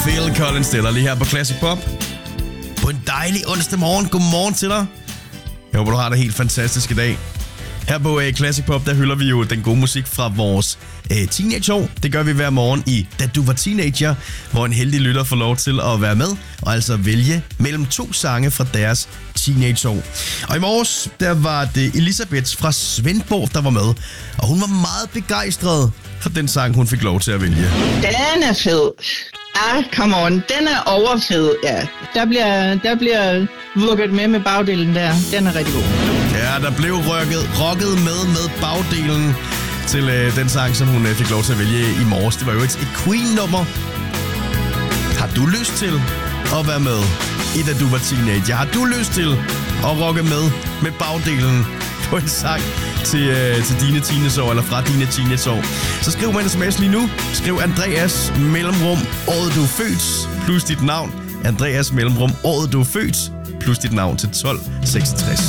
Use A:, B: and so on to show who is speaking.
A: Phil Collins stiller lige her på Classic Pop. På en dejlig onsdag morgen. Godmorgen til dig. Jeg håber, du har det helt fantastisk i dag. Her på Classic Pop, der hylder vi jo den gode musik fra vores teenageår. Det gør vi hver morgen i Da Du Var Teenager, hvor en heldig lytter får lov til at være med og altså vælge mellem 2 sange fra deres teenageår. Og i morges, der var det Elisabeth fra Svendborg, der var med. Og hun var meget begejstret for den sang, hun fik lov til at vælge.
B: Den er fed. Ah, come on. Den er overfed, ja. Der bliver vugget med bagdelen der. Den er rigtig god.
A: Ja, der blev rocket med bagdelen til den sang, som hun fik lov til at vælge i morges. Det var jo et Queen-nummer. Har du lyst til at være med i Da Du Var Teenager? Har du lyst til at rocke med bagdelen på en sang til dine teenageår, eller fra dine teenageår? Så skriv mig en sms lige nu. Skriv Andreas mellemrum året du er født plus dit navn. Andreas mellemrum året du er født plus dit navn til 1266.